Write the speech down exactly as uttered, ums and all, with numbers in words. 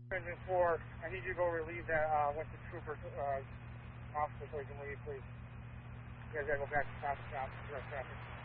Engine four, I need you to go relieve that uh, Winston Trooper uh, officer so he can leave, please. You guys gotta go back to stop the shop, direct traffic.